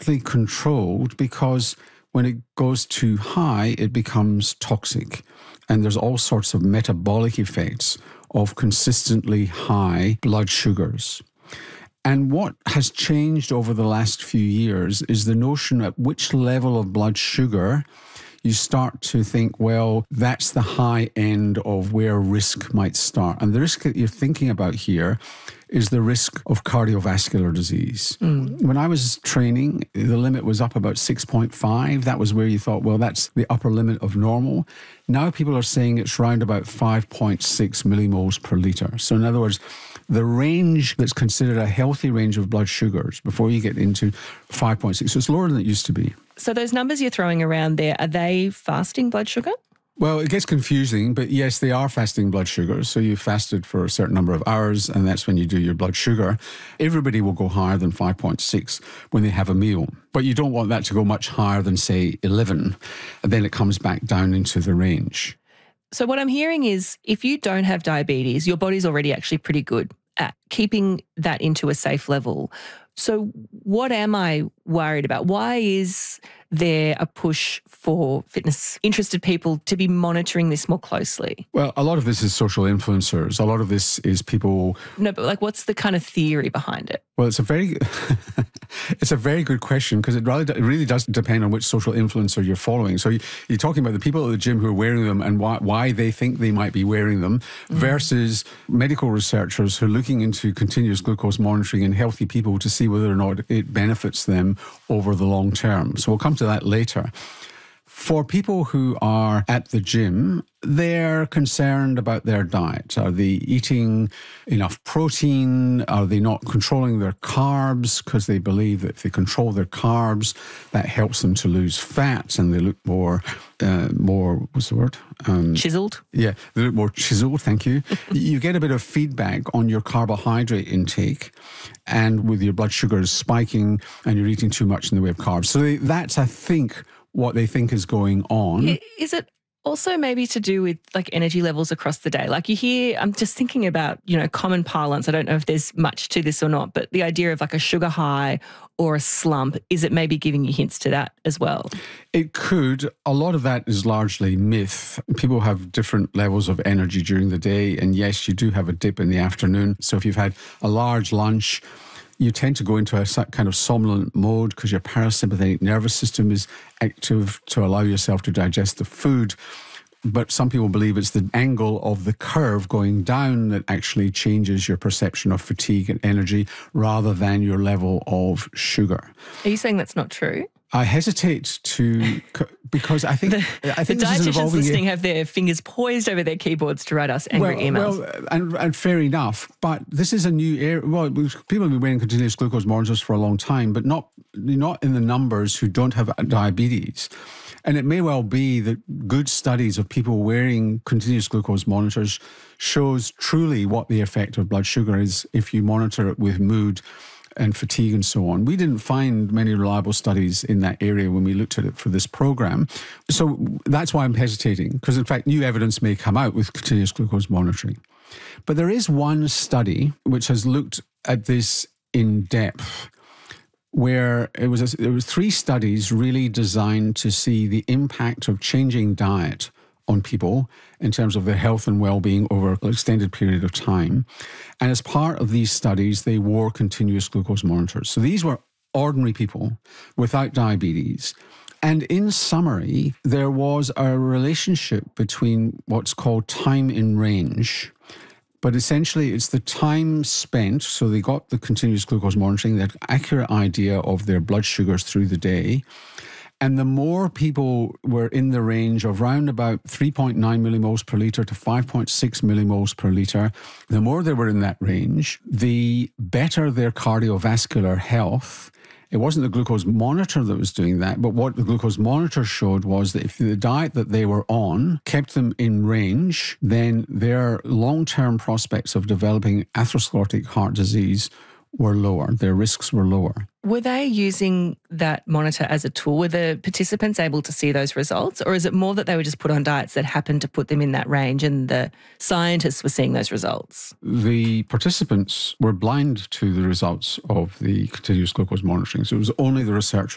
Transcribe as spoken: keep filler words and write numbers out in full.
strictly controlled because when it goes too high, it becomes toxic. And there's all sorts of metabolic effects of consistently high blood sugars. And what has changed over the last few years is the notion at which level of blood sugar you start to think, well, that's the high end of where risk might start. And the risk that you're thinking about here is the risk of cardiovascular disease. Mm. When I was training, the limit was up about six point five. That was where you thought, well, that's the upper limit of normal. Now people are saying it's around about five point six millimoles per litre. So in other words, the range that's considered a healthy range of blood sugars before you get into five point six. So it's lower than it used to be. So those numbers you're throwing around there, are they fasting blood sugar? Well, it gets confusing, but yes, they are fasting blood sugar. So you fasted for a certain number of hours, and that's when you do your blood sugar. Everybody will go higher than five point six when they have a meal. But you don't want that to go much higher than, say, eleven. And then it comes back down into the range. So what I'm hearing is if you don't have diabetes, your body's already actually pretty good at keeping that into a safe level. So what am I worried about? Why is there a push for fitness-interested people to be monitoring this more closely? Well, a lot of this is social influencers. A lot of this is people... No, but like what's the kind of theory behind it? Well, it's a very... It's a very good question because it really, it really does depend on which social influencer you're following. So you're talking about the people at the gym who are wearing them and why, why they think they might be wearing them mm. versus medical researchers who are looking into continuous glucose monitoring in healthy people to see whether or not it benefits them over the long term. So we'll come to that later. For people who are at the gym, they're concerned about their diet. Are they eating enough protein? Are they not controlling their carbs? Because they believe that if they control their carbs, that helps them to lose fat and they look more, uh, more, what's the word? Um, chiseled? Yeah, they look more chiseled, thank you. You get a bit of feedback on your carbohydrate intake and with your blood sugars spiking and you're eating too much in the way of carbs. So they, that's, I think, what they think is going on. Is it also maybe to do with like energy levels across the day? Like you hear, I'm just thinking about, you know, common parlance. I don't know if there's much to this or not, but the idea of like a sugar high or a slump, is it maybe giving you hints to that as well? It could. A lot of that is largely myth. People have different levels of energy during the day. And yes, you do have a dip in the afternoon. So if you've had a large lunch, you tend to go into a kind of somnolent mode because your parasympathetic nervous system is active to allow yourself to digest the food. But some people believe it's the angle of the curve going down that actually changes your perception of fatigue and energy rather than your level of sugar. Are you saying that's not true? I hesitate to, because I think... the, I think the this is dietitians listening a, have their fingers poised over their keyboards to write us angry well, emails. Well, and, and fair enough, but this is a new area. Well, people have been wearing continuous glucose monitors for a long time, but not, not in the numbers who don't have diabetes. And it may well be that good studies of people wearing continuous glucose monitors shows truly what the effect of blood sugar is if you monitor it with mood and fatigue and so on. We didn't find many reliable studies in that area when we looked at it for this program. So that's why I'm hesitating, because in fact new evidence may come out with continuous glucose monitoring. But there is one study which has looked at this in depth, where it was a, there was three studies really designed to see the impact of changing diet on people in terms of their health and well-being over an extended period of time. And as part of these studies, they wore continuous glucose monitors. So these were ordinary people without diabetes. And in summary, there was a relationship between what's called time in range. But essentially, it's the time spent, so they got the continuous glucose monitoring, that accurate idea of their blood sugars through the day. And the more people were in the range of around about three point nine millimoles per litre to five point six millimoles per litre, the more they were in that range, the better their cardiovascular health. It wasn't the glucose monitor that was doing that, but what the glucose monitor showed was that if the diet that they were on kept them in range, then their long-term prospects of developing atherosclerotic heart disease were lower. Their risks were lower. Were they using that monitor as a tool? Were the participants able to see those results? Or is it more that they were just put on diets that happened to put them in that range and the scientists were seeing those results? The participants were blind to the results of the continuous glucose monitoring. So it was only the researchers